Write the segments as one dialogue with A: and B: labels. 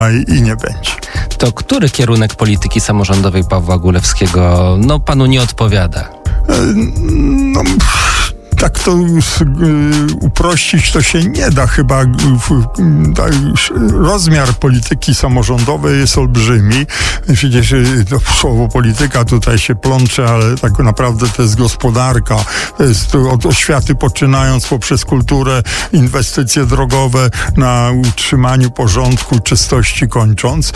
A: i nie będzie.
B: To który kierunek polityki samorządowej Pawła Gulewskiego panu nie odpowiada?
A: Tak to uprościć to się nie da chyba. Rozmiar polityki samorządowej jest olbrzymi. Przecież słowo polityka tutaj się plącze, ale tak naprawdę to jest gospodarka. To jest od oświaty poczynając poprzez kulturę, inwestycje drogowe, na utrzymaniu porządku, czystości kończąc.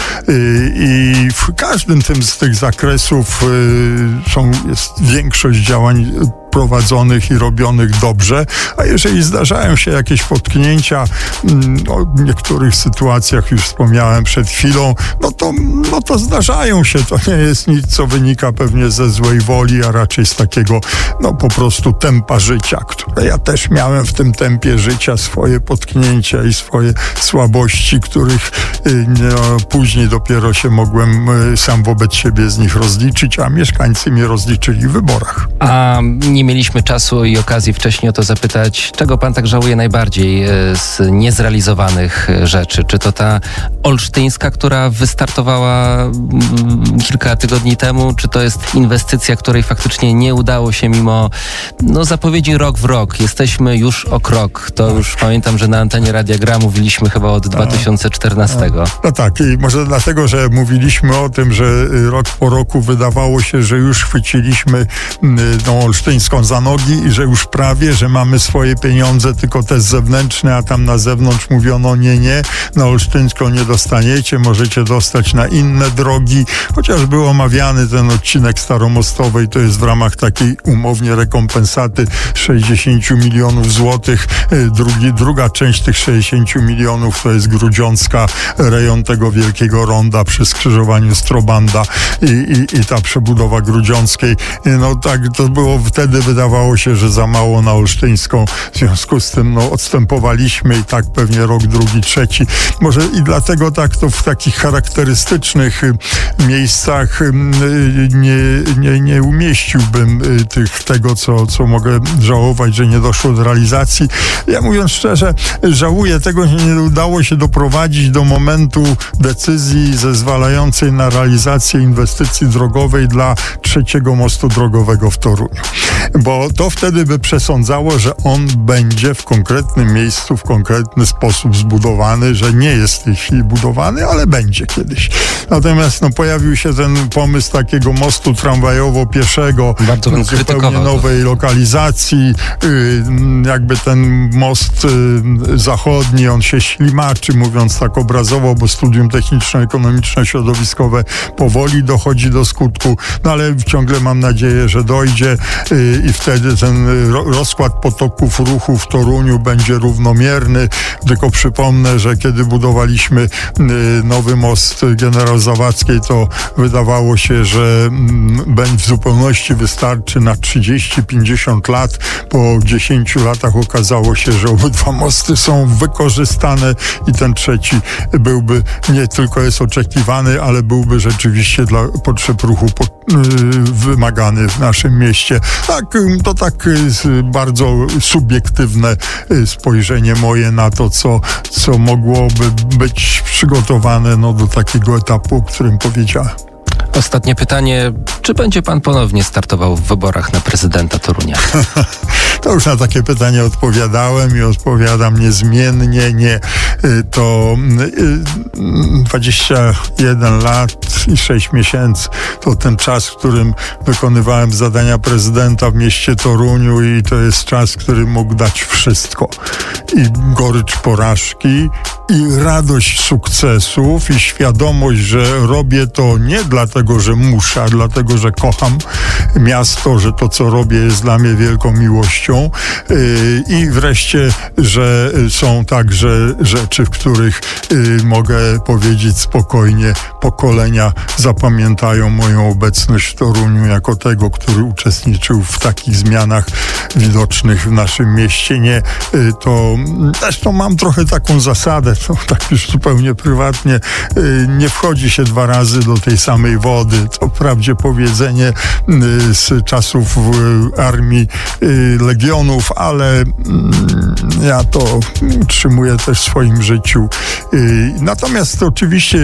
A: I w każdym z tych zakresów jest większość działań prowadzonych i robionych dobrze, a jeżeli zdarzają się jakieś potknięcia, w niektórych sytuacjach już wspomniałem przed chwilą, no to zdarzają się. To nie jest nic, co wynika pewnie ze złej woli, a raczej z takiego po prostu tempa życia, które ja też miałem w tym tempie życia swoje potknięcia i swoje słabości, których później dopiero się mogłem sam wobec siebie z nich rozliczyć, a mieszkańcy mnie rozliczyli w wyborach.
B: A nie mieliśmy czasu i okazji wcześniej o to zapytać, czego pan tak żałuje najbardziej z niezrealizowanych rzeczy? Czy to ta olsztyńska, która wystartowała kilka tygodni temu, czy to jest inwestycja, której faktycznie nie udało się mimo zapowiedzi rok w rok? Jesteśmy już o krok. To już pamiętam, że na antenie Radia Gra mówiliśmy chyba od 2014.
A: No tak, i może dlatego, że mówiliśmy o tym, że rok po roku wydawało się, że już chwyciliśmy tą olsztyńską za nogi i że już prawie, że mamy swoje pieniądze, tylko te zewnętrzne, a tam na zewnątrz mówiono nie, na olsztyńską nie dostaniecie, możecie dostać na inne drogi, chociaż był omawiany ten odcinek Staromostowej, to jest w ramach takiej umownie rekompensaty 60 milionów złotych. Druga część tych 60 milionów to jest Grudziącka, rejon tego wielkiego ronda przy skrzyżowaniu Strobanda i ta przebudowa Grudziąckiej. Tak, to było wtedy, wydawało się, że za mało na olsztyńską. W związku z tym odstępowaliśmy i tak pewnie rok, drugi, trzeci. Może i dlatego tak to w takich charakterystycznych miejscach nie umieściłbym tego, co mogę żałować, że nie doszło do realizacji. Ja mówiąc szczerze, żałuję tego, że nie udało się doprowadzić do momentu decyzji zezwalającej na realizację inwestycji drogowej dla trzeciego mostu drogowego w Toruniu. Bo to wtedy by przesądzało, że on będzie w konkretnym miejscu, w konkretny sposób zbudowany, że nie jest w tej chwili budowany, ale będzie kiedyś. Natomiast pojawił się ten pomysł takiego mostu tramwajowo-pieszego, zupełnie nowej lokalizacji. Jakby ten most zachodni, on się ślimaczy, mówiąc tak obrazowo, bo studium techniczno-ekonomiczno-środowiskowe powoli dochodzi do skutku, ale ciągle mam nadzieję, że dojdzie i wtedy ten rozkład potoków ruchu w Toruniu będzie równomierny. Tylko przypomnę, że kiedy budowaliśmy nowy most Generał Zawadzkiej, to wydawało się, że w zupełności wystarczy na 30-50 lat. Po 10 latach okazało się, że obydwa mosty są wykorzystane i ten trzeci byłby, nie tylko jest oczekiwany, ale byłby rzeczywiście dla potrzeb ruchu wymagany w naszym mieście. To tak bardzo subiektywne spojrzenie moje na to, co mogłoby być przygotowane do takiego etapu, o którym powiedziałem.
B: Ostatnie pytanie. Czy będzie pan ponownie startował w wyborach na prezydenta Torunia?
A: To już na takie pytanie odpowiadałem i odpowiadam niezmiennie. Nie. To 21 lat i 6 miesięcy to ten czas, w którym wykonywałem zadania prezydenta w mieście Toruniu i to jest czas, który mógł dać wszystko. I gorycz porażki, i radość sukcesów, i świadomość, że robię to nie dlatego, że muszę, a dlatego, że kocham miasto, że to, co robię, jest dla mnie wielką miłością. I wreszcie, że są także rzeczy, w których mogę powiedzieć spokojnie, pokolenia zapamiętają moją obecność w Toruniu jako tego, który uczestniczył w takich zmianach widocznych w naszym mieście. Nie, to zresztą mam trochę taką zasadę, to tak już zupełnie prywatnie, nie wchodzi się 2 razy do tej samej wody. To wprawdzie powiedzenie z czasów armii legionów stadionów, ale ja to utrzymuję też w swoim życiu. Natomiast oczywiście